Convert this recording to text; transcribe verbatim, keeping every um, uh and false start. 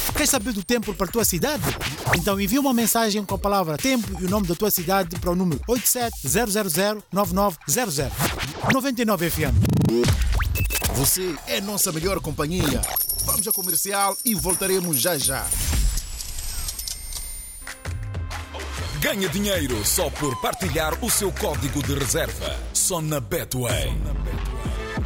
Queres saber do tempo para a tua cidade? Então envia uma mensagem com a palavra tempo e o nome da tua cidade para o número oito sete zero zero zero nove nove zero zero. noventa e nove F M. Você é nossa melhor companhia. Vamos ao comercial e voltaremos já já. Ganhe dinheiro só por partilhar o seu código de reserva. Só na Betway.